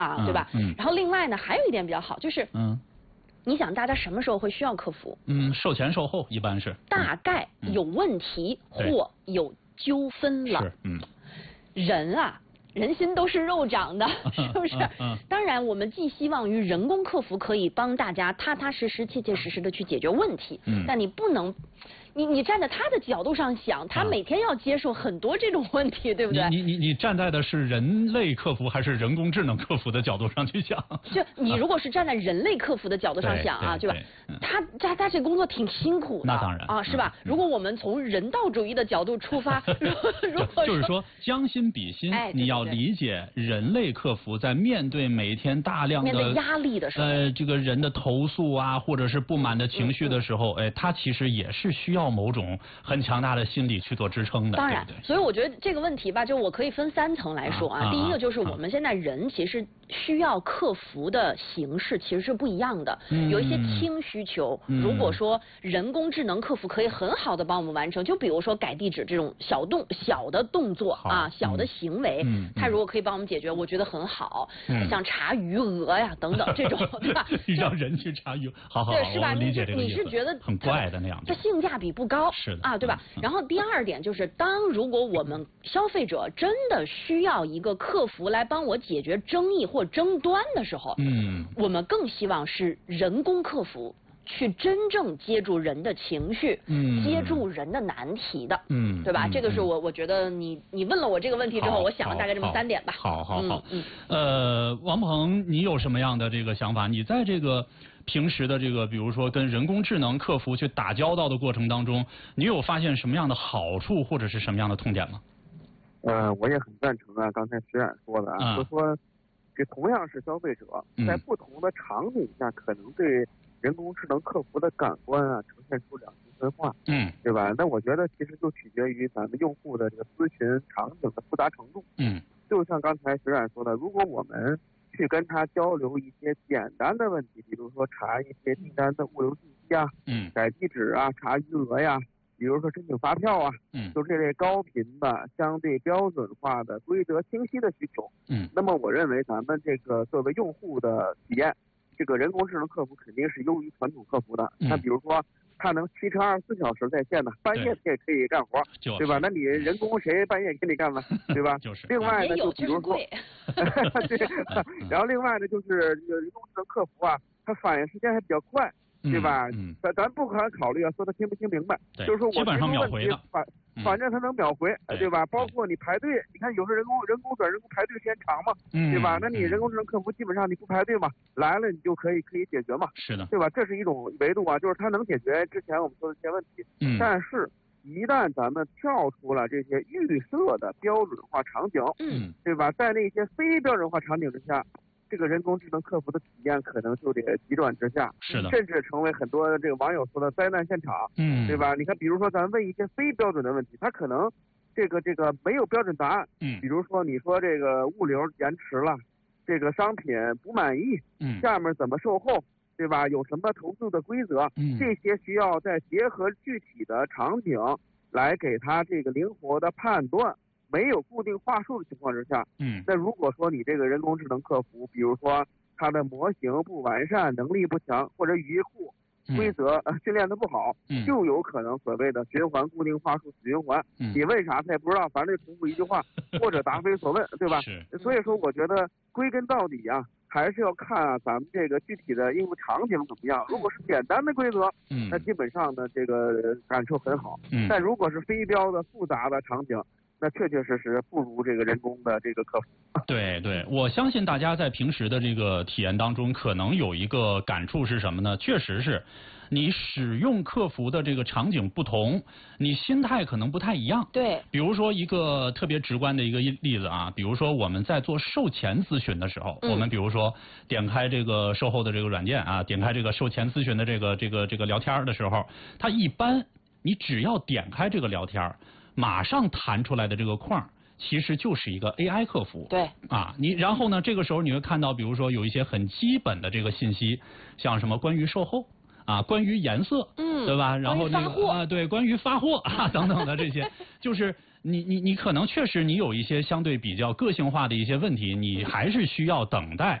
啊，对吧？然后另外呢，还有一点比较好，就是你想大家什么时候会需要客服？ 售前售后一般是大概有问题或有纠纷了。人啊。人心都是肉长的，是不是？当然，我们寄希望于人工客服可以帮大家踏踏实实、切切实实的去解决问题。但你不能，你站在他的角度上想，他每天要接受很多这种问题，对不对？ 你站在的是人类客服还是人工智能客服的角度上去想？ 就你如果是站在人类客服的角度上想啊，对吧？他这工作挺辛苦的， 那当然啊，是吧？如果我们从人道主义的角度出发，如果就是说将心比心，你要理解人类客服在面对每天大量的面对压力的时候， 这个人的投诉啊，或者是不满的情绪的时候，他其实也是需要某种很强大的心理去做支撑的。 当然， 对对， 所以我觉得这个问题吧，就我可以分3层来说啊。第一个就是我们现在人其实需要客服的形式其实是不一样的，有一些轻需求，如果说人工智能客服可以很好的帮我们完成，就比如说改地址这种小的动作啊，小的行为，它如果可以帮我们解决，我觉得很好。像查余额呀等等这种，对吧？ 让人去查余，好， 对，是吧？ 理解这个意思。 你是觉得很怪的那样它性价比不高， 是的啊，对吧？然后第二点就是，如果我们消费者真的需要一个客服来帮我解决争议或争端的时候，我们更希望是人工客服。去真正接住人的情绪，接住人的难题的，对吧？这个是我觉得你问了我这个问题之后，我想了大概这么3点吧。 好，王鹏，你有什么样的这个想法？你在这个平时的这个，比如说跟人工智能客服去打交道的过程当中，你有发现什么样的好处或者是什么样的痛点吗？ 我也很赞成啊，刚才徐冉说的啊，就说这同样是消费者，在不同的场景下，可能对人工智能客服的感官啊，呈现出两极分化，对吧？那我觉得其实就取决于咱们用户的这个咨询场景的复杂程度，就像刚才徐冉说的，如果我们去跟他交流一些简单的问题，比如说查一些订单的物流信息啊，改地址啊，查余额呀，比如说申请发票啊，就这类高频的、相对标准化的、规则清晰的需求，那么我认为咱们这个作为用户的体验。这个人工智能客服肯定是优于传统客服的。那比如说，它能7乘24小时在线的，半夜也可以干活，对吧？那你人工谁半夜给你干完，对吧？另外呢，就比如说，对，然后另外呢，就是这个人工智能客服啊，它反应时间还比较快，对吧？咱不可考虑啊，说他听不听明白，就是说我基本上秒回的。 反正他能秒回，对吧？包括你排队，你看有时候人工转人工排队时间长嘛，对吧？那你人工智能客服基本上你不排队嘛，来了你就可以解决嘛， 是的， 对吧？这是一种维度啊，就是它能解决之前我们说的这些问题，但是一旦咱们跳出了这些预设的标准化场景，对吧？在那些非标准化场景之下，这个人工智能客服的体验可能就得急转直下， 是的， 甚至成为很多这个网友说的灾难现场，对吧？你看，比如说咱问一些非标准的问题，他可能这个没有标准答案，比如说你说这个物流延迟了，这个商品不满意，下面怎么售后，对吧？有什么投诉的规则，这些需要再结合具体的场景来给他这个灵活的判断。没有固定话术的情况之下，那如果说你这个人工智能客服，比如说它的模型不完善、能力不强，或者语义库规则训练的不好，就有可能所谓的循环固定话术死循环。你问啥他也不知道，反正重复一句话或者答非所问，对吧？所以说，我觉得归根到底啊，还是要看啊咱们这个具体的应用场景怎么样。如果是简单的规则，那基本上呢这个感受很好。但如果是非标的复杂的场景，那确确实实不如这个人工的这个客服。 对，我相信大家在平时的这个体验当中，可能有一个感触是什么呢？确实是，你使用客服的这个场景不同，你心态可能不太一样。 对， 比如说一个特别直观的一个例子啊，比如说我们在做售前咨询的时候，我们比如说点开这个售后的这个软件啊，点开这个售前咨询的这个聊天的时候，它一般你只要点开这个聊天，马上弹出来的这个框其实就是一个 AI 客服。 对啊，然后呢，这个时候你会看到，比如说有一些很基本的这个信息，像什么关于售后啊，关于颜色，对吧？然后这个对，关于发货啊等等的这些，就是你可能确实你有一些相对比较个性化的一些问题，你还是需要等待